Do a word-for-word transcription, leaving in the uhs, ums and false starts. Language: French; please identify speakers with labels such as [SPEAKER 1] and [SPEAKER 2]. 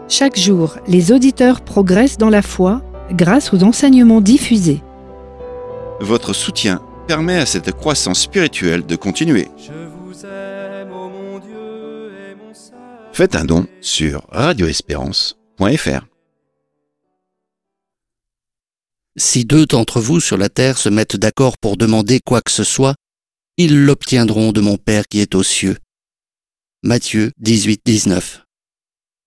[SPEAKER 1] Chaque jour, les auditeurs progressent dans la foi grâce aux enseignements diffusés.
[SPEAKER 2] Votre soutien permet à cette croissance spirituelle de continuer. Faites un don sur radio espérance point f r.
[SPEAKER 3] Si deux d'entre vous sur la terre se mettent d'accord pour demander quoi que ce soit, ils l'obtiendront de mon Père qui est aux cieux. Matthieu dix-huit dix-neuf.